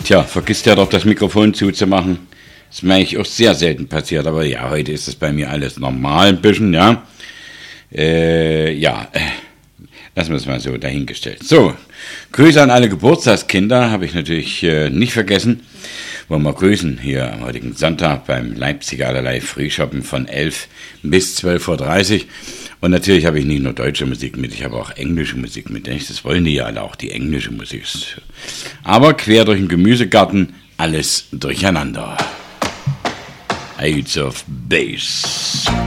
Tja, vergisst ja doch das Mikrofon zuzumachen. Das ist mir eigentlich auch sehr selten passiert, aber ja, heute ist es bei mir alles normal ein bisschen, ja. Lassen wir es mal so dahingestellt. So, Grüße an alle Geburtstagskinder, habe ich natürlich nicht vergessen. Wollen wir grüßen hier am heutigen Sonntag beim Leipziger Allerlei Frühschoppen von 11 bis 12.30 Uhr. Und natürlich habe ich nicht nur deutsche Musik mit, ich habe auch englische Musik mit. Das wollen die ja alle auch, die englische Musik. Aber quer durch den Gemüsegarten, alles durcheinander. Aids of Bass.